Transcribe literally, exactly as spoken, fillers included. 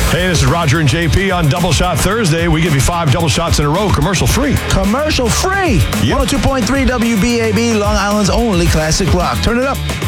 Hey, this is Roger and J P on Double Shot Thursday. We give you five double shots in a row, commercial free. Commercial free. Yep. one oh two point three W B A B, Long Island's only classic rock. Turn it up.